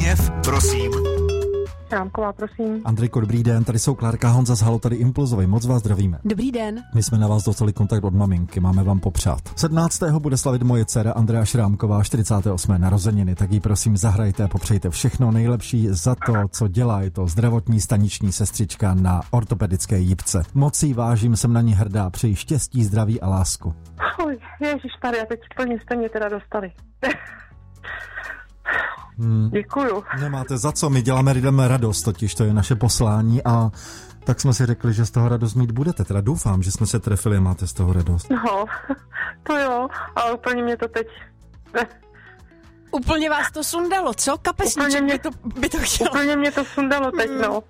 úsměv, prosím. Šrámková, prosím. Andrejko, dobrý den, tady jsou Klárka, Honza z Halo, tady Impulzovi, moc vás zdravíme. Dobrý den. My jsme na vás dostali kontakt od maminky, máme vám popřát. 17. bude slavit moje dcera Andrea Šrámková 48. narozeniny, tak jí prosím zahrajte a popřejte všechno nejlepší za to, co dělá. Je to zdravotní staniční sestřička na ortopedické jipce. Moc jí vážím, jsem na ní hrdá, přeji štěstí, zdraví a lásku. Ježiš, tady, a teď jste mě teda dostali. Děkuju. Nemáte za co, my děláme lidem radost, totiž to je naše poslání a tak jsme si řekli, že z toho radost mít budete. Teda doufám, že jsme se trefili a máte z toho radost. No, to jo, ale úplně mě to teď... Úplně vás to sundalo, co? Kapesníček by to chtělo. Úplně mě to sundalo teď, no.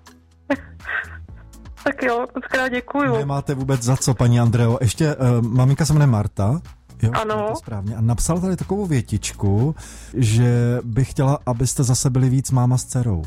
Tak jo, moc děkuju. Nemáte vůbec za co, paní Andreo. Ještě maminka se jmenuje Marta. Jo, ano. To správně. A napsal tady takovou větičku, že by chtěla, abyste zase byli víc máma s dcerou.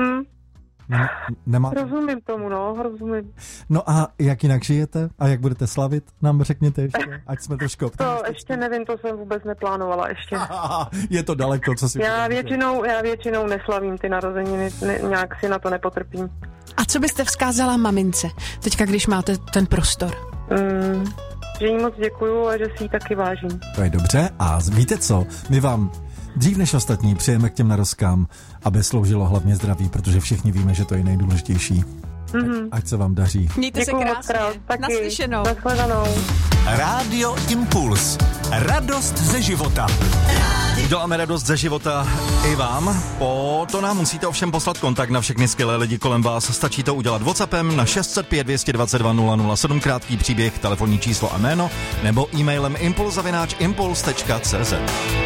Rozumím tomu, rozumím. No a jak jinak žijete? A jak budete slavit? Nám řekněte ještě, ať jsme trošku optimističtí. To ještě nevím, to jsem vůbec neplánovala ještě. Je to daleko, co si... Já většinou neslavím ty narozeniny, nějak si na to nepotrpím. A co byste vzkázala mamince, teďka, když máte ten prostor? Že jí moc děkuju a že si jí taky vážím. To je dobře a víte co? My vám dřív než ostatní přejeme k těm narozkám, aby sloužilo hlavně zdraví, protože všichni víme, že to je nejdůležitější. Ať se vám daří. Mějte se krásně. Naslyšenou. Nashledanou. Rádio Impuls. Radost ze života. Děláme radost ze života i vám. Po to nám musíte ovšem poslat kontakt na všechny skvělé lidi kolem vás. Stačí to udělat WhatsAppem na 605 222 007, krátký příběh, telefonní číslo a jméno, nebo e-mailem impuls@impuls.cz.